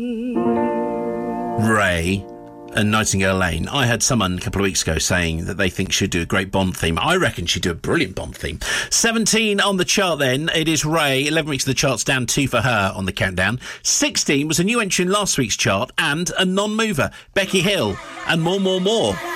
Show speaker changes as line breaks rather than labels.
Ray and Nightingale Lane. I had someone a couple of weeks ago saying that they think she'd do a great Bond theme. I reckon she'd do a brilliant Bond theme. 17 on the chart then. It is Ray. 11 weeks of the charts, down 2 for her on the countdown. 16 was a new entry in last week's chart and a non-mover. Becky Hill and More, More, More.